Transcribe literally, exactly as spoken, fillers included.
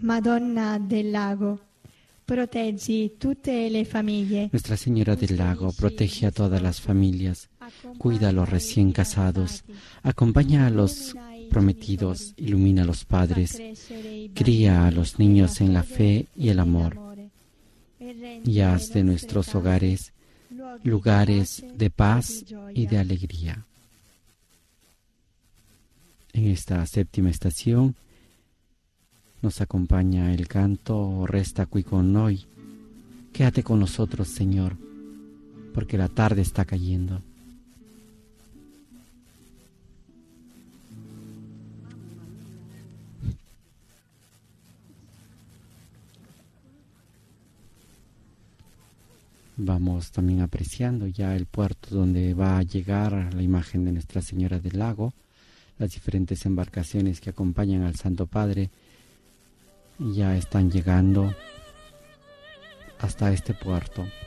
Madonna del Lago, proteggi tutte le famiglie. Nuestra Señora del Lago, protege a todas las familias, cuida a los recién casados, acompaña a los prometidos, ilumina a los padres, cría a los niños en la fe y el amor, y haz de nuestros hogares lugares de paz y de alegría. En esta séptima estación nos acompaña el canto Resta qui con noi. Quédate con nosotros, Señor, porque la tarde está cayendo. Vamos también apreciando ya el puerto donde va a llegar la imagen de Nuestra Señora del Lago, las diferentes embarcaciones que acompañan al Santo Padre ya están llegando hasta este puerto.